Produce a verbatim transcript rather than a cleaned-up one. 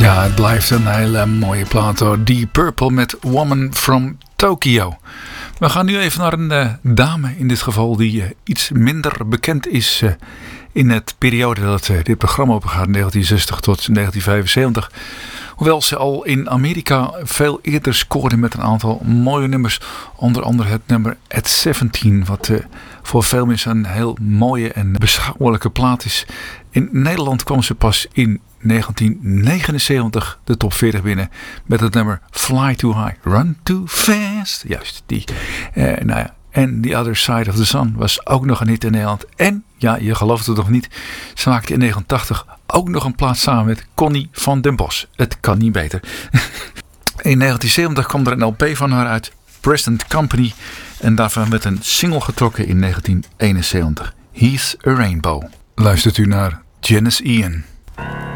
Ja, het blijft een hele mooie plaat hoor. Deep Purple met Woman from Tokyo. We gaan nu even naar een uh, dame in dit geval die uh, iets minder bekend is uh, in het periode dat uh, dit programma opgaat, negentien zestig tot negentien vijfenzeventig. Hoewel ze al in Amerika veel eerder scoorde met een aantal mooie nummers. Onder andere het nummer At zeventien, wat uh, voor veel mensen een heel mooie en beschouwelijke plaat is. In Nederland kwam ze pas in negentien negenenzeventig de top veertig binnen met het nummer Fly Too High, Run Too Fast. Juist die. Uh, nou ja. En The Other Side of the Sun was ook nog een hit in Nederland. En, ja, je gelooft het nog niet, ze maakte in negentien tachtig ook nog een plaat samen met Connie van den Bos. Het kan niet beter. In negentien zeventig kwam er een L P van haar uit, Present Company. En daarvan werd een single getrokken in negentien eenenzeventig. He's a Rainbow. Luistert u naar Janis Ian.